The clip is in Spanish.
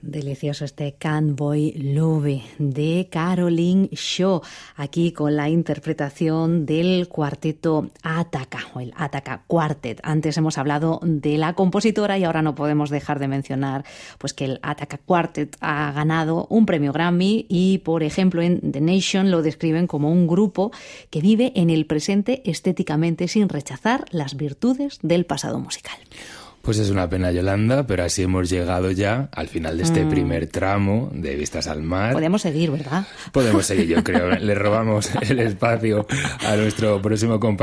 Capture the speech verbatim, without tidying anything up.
Delicioso este Can't Buy Love de Caroline Shaw, aquí con la interpretación del cuarteto Attaka, o el Attaka Quartet. Antes hemos hablado de la compositora y ahora no podemos dejar de mencionar pues que el Attaka Quartet ha ganado un premio Grammy y, por ejemplo, en The Nation lo describen como un grupo que vive en el presente estéticamente sin rechazar las virtudes del pasado musical. Pues es una pena, Yolanda, pero así hemos llegado ya al final de este mm. primer tramo de Vistas al Mar. Podemos seguir, ¿verdad? Podemos seguir, yo creo. Le robamos el espacio a nuestro próximo compañero.